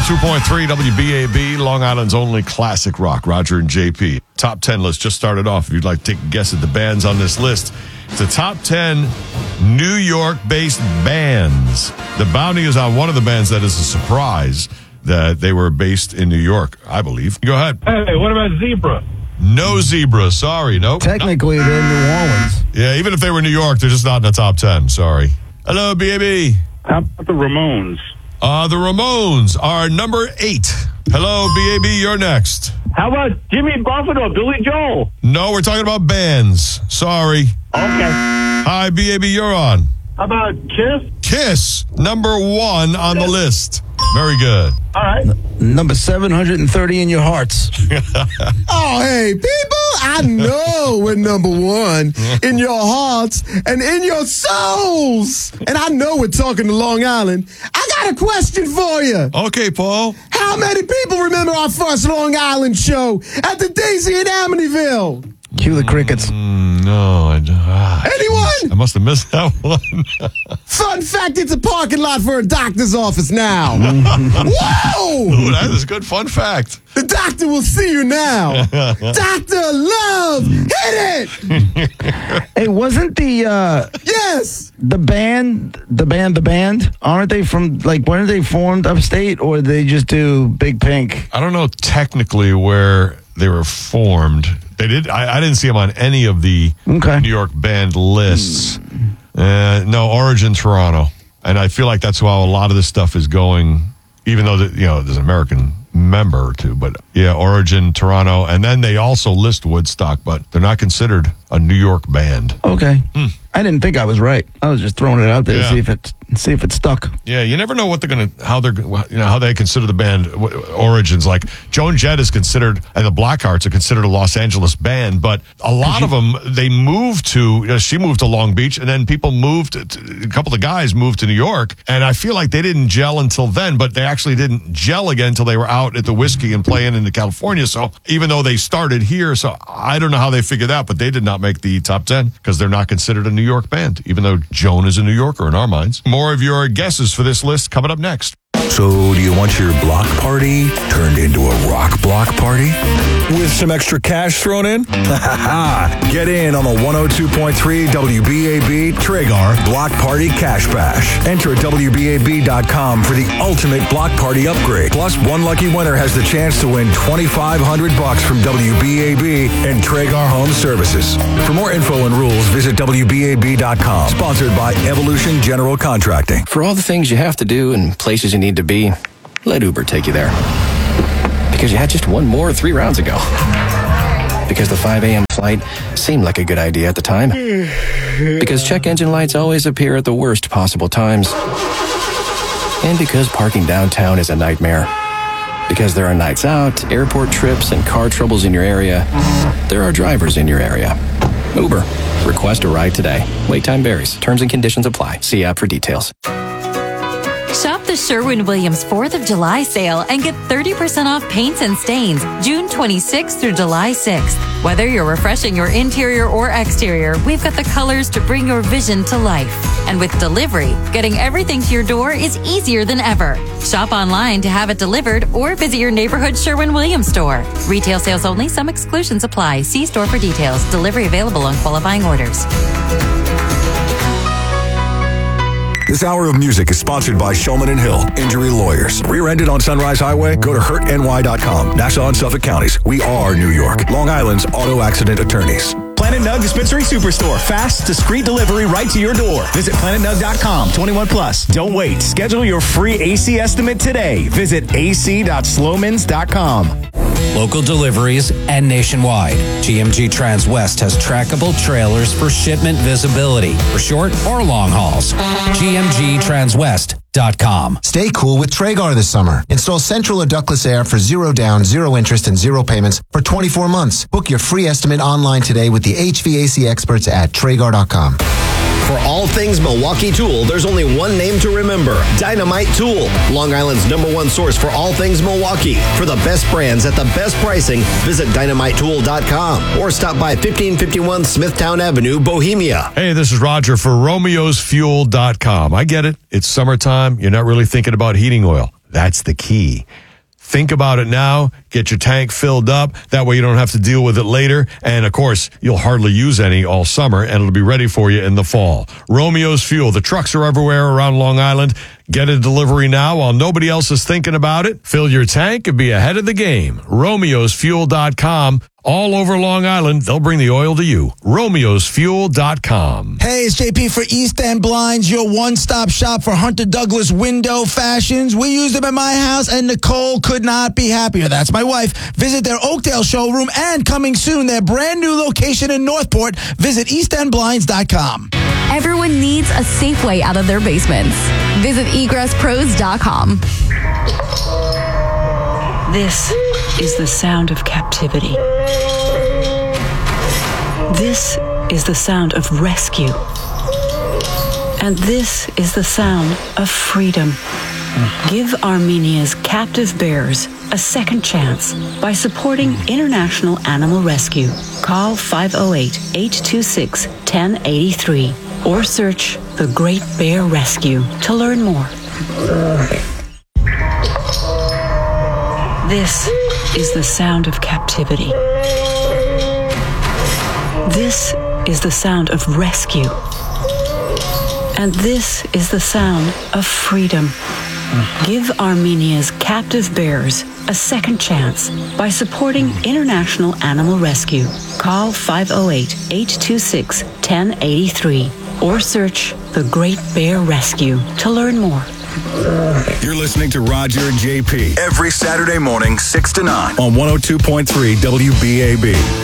102.3 WBAB, Long Island's only classic rock. Roger and JP. Top 10 list just started off. If you'd like to take a guess at the bands on this list, it's the top 10 New York-based bands. The bounty is on one of the bands that is a surprise that they were based in New York, I believe. Go ahead. Hey, what about Zebra? No Zebra. Sorry. Nope. Technically, they're New Orleans. Yeah, even if they were New York, they're just not in the top 10. Sorry. Hello, BAB. How about the Ramones? The Ramones are number 8. Hello, BAB, you're next. How about Jimmy Buffett or Billy Joel? No, we're talking about bands. Sorry. Okay. Hi, BAB, you're on. How about Kiss? Kiss, number 1 on the list. Very good. All right. Number 730 in your hearts. Oh, hey, people, I know we're number 1 in your hearts and in your souls. And I know we're talking to Long Island. I got a question for you. Okay, Paul. How many people remember our first Long Island show at the Daisy in Amityville? Cue the crickets. No, Anyone? I must have missed that one. Fun fact, it's a parking lot for a doctor's office now. Whoa! Ooh, that is a good fun fact. The doctor will see you now. Dr. Love, hit it! Hey, wasn't Yes! the band, aren't they from, like, when are they formed upstate, or they just do Big Pink? I don't know technically where they were formed. They did. I didn't see them on any of the New York band lists. No, Origin Toronto, and I feel like that's how a lot of this stuff is going. Even though there's an American member or two, but yeah, Origin Toronto, and then they also list Woodstock, but they're not considered a New York band. Okay. I didn't think I was right. I was just throwing it out there to see if it stuck. Yeah, you never know what how they consider the band origins. Like Joan Jett is considered, and the Blackhearts are considered a Los Angeles band, but a lot of them they moved to. She moved to Long Beach, and then people moved. A couple of guys moved to New York, and I feel like they didn't gel until then. But they actually didn't gel again until they were out at the Whiskey and playing in California. So even though they started here, so I don't know how they figured that, but they did not make the top 10 because they're not considered a New York band, even though Joan is a New Yorker in our minds. More of your guesses for this list coming up next. So, do you want your block party turned into a rock block party? With some extra cash thrown in? Get in on the 102.3 WBAB Traeger Block Party Cash Bash. Enter at WBAB.com for the ultimate block party upgrade. Plus, one lucky winner has the chance to win $2,500 from WBAB and Traeger Home Services. For more info and rules, visit WBAB.com. Sponsored by Evolution General Contracting. For all the things you have to do and places you need to be, let Uber take you there. Because you had just one more 3 rounds ago. Because the 5 a.m. flight seemed like a good idea at the time. Because check engine lights always appear at the worst possible times. And because parking downtown is a nightmare. Because there are nights out, airport trips, and car troubles in your area, there are drivers in your area. Uber. Request a ride today. Wait time varies. Terms and conditions apply. See app for details. Shop the Sherwin-Williams 4th of July sale and get 30% off paints and stains June 26th through July 6th. Whether you're refreshing your interior or exterior, we've got the colors to bring your vision to life. And with delivery, getting everything to your door is easier than ever. Shop online to have it delivered or visit your neighborhood Sherwin-Williams store. Retail sales only. Some exclusions apply. See store for details. Delivery available on qualifying orders. This hour of music is sponsored by Shulman & Hill Injury Lawyers. Rear-ended on Sunrise Highway? Go to hurtny.com. Nassau and Suffolk counties. We are New York. Long Island's auto accident attorneys. Planet Nug Dispensary Superstore. Fast, discreet delivery right to your door. Visit planetnug.com. 21 plus. Don't wait. Schedule your free AC estimate today. Visit ac.slowmans.com. Local deliveries and nationwide. GMG Transwest has trackable trailers for shipment visibility for short or long hauls. GMGTranswest.com. Stay cool with Traeger this summer. Install central or ductless air for 0 down, 0 interest, and 0 payments for 24 months. Book your free estimate online today with the HVAC experts at Traeger.com. For all things Milwaukee Tool, there's only one name to remember: Dynamite Tool. Long Island's #1 source for all things Milwaukee. For the best brands at the best pricing, visit dynamitetool.com or stop by 1551 Smithtown Avenue, Bohemia. Hey, this is Roger for Romeo'sFuel.com. I get it. It's summertime. You're not really thinking about heating oil. That's the key. Think about it now. Get your tank filled up. That way you don't have to deal with it later. And, of course, you'll hardly use any all summer, and it'll be ready for you in the fall. Romeo's Fuel. The trucks are everywhere around Long Island. Get a delivery now while nobody else is thinking about it. Fill your tank and be ahead of the game. Romeo'sFuel.com. All over Long Island, they'll bring the oil to you. Romeo'sFuel.com. Hey, it's JP for East End Blinds, your one-stop shop for Hunter Douglas window fashions. We use them at my house, and Nicole could not be happier. That's my wife. Visit their Oakdale showroom, and coming soon, their brand new location in Northport. Visit eastendblinds.com. Everyone needs a safe way out of their basements. Visit egresspros.com. This is the sound of captivity. This is the sound of rescue. And this is the sound of freedom. Give Armenia's captive bears a second chance by supporting International Animal Rescue. Call 508-826-1083 or search The Great Bear Rescue to learn more. This is the sound of captivity. This is the sound of rescue. And this is the sound of freedom. Give Armenia's captive bears a second chance by supporting International Animal Rescue. Call 508-826-1083 or search The Great Bear Rescue to learn more. You're listening to Roger and JP every Saturday morning, 6 to 9 on 102.3 WBAB.